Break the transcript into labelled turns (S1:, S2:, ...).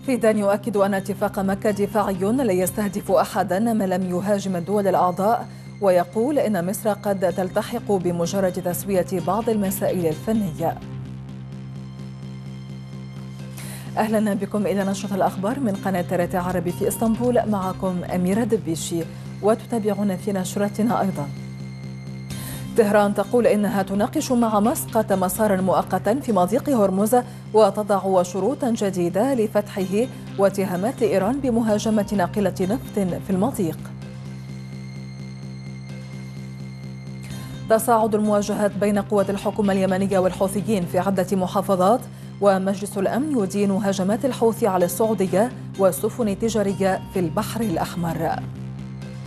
S1: فيدان يؤكد أن اتفاق مكة دفاعي لا يستهدف أحدا ما لم يهاجم الدول الأعضاء، ويقول إن مصر قد تلتحق بمجرد تسوية بعض المسائل الفنية. أهلا بكم إلى نشرة الأخبار من قناة ترت عربي في إسطنبول، معكم أميرة دبيشي، وتتابعون في نشرتنا أيضا. طهران تقول إنها تناقش مع مسقط مسارا مؤقتا في مضيق هرمز، وتضع شروطا جديدة لفتحه، واتهامات إيران بمهاجمة ناقلة نفط في المضيق. تصاعد المواجهات بين قوات الحكومة اليمنية والحوثيين في عدة محافظات، ومجلس الأمن يدين هجمات الحوثي على السعودية والسفن التجارية في البحر الأحمر.